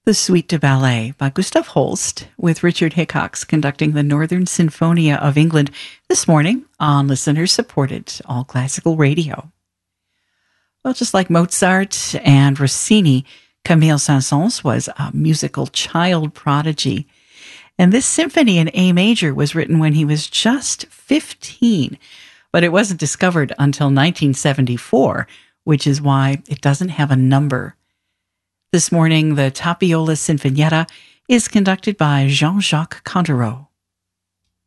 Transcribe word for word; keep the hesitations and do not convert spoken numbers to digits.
The Suite de Ballet by Gustav Holst, with Richard Hickox conducting the Northern Sinfonia of England this morning on listener-supported All Classical Radio. Well, just like Mozart and Rossini, Camille Saint-Saëns was a musical child prodigy. And this symphony in A major was written when he was just fifteen, but it wasn't discovered until nineteen seventy-four, which is why it doesn't have a number. This morning, the Tapiola Sinfonietta is conducted by Jean-Jacques Candereau.